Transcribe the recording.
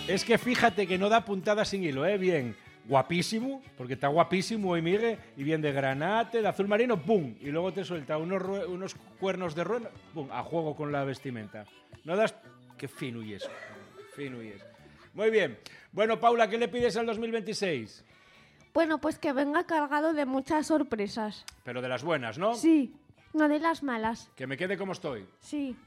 Es que fíjate que no da puntada sin hilo, ¿eh? Bien, guapísimo, porque está guapísimo hoy Miguel, y bien de granate, de azul marino, ¡pum! Y luego te suelta unos cuernos de rueda, ¡pum! A juego con la vestimenta. No das... Qué fino y eso. Fino y es. Muy bien. Bueno, Paula, ¿qué le pides al 2026? Bueno, pues que venga cargado de muchas sorpresas. Pero de las buenas, ¿no? Sí, no de las malas. Que me quede como estoy. Sí.